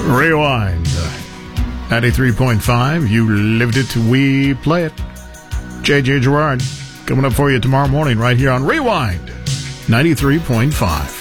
Rewind. 93.5. You lived it. We play it. J.J. Gerard coming up for you tomorrow morning right here on Rewind 93.5.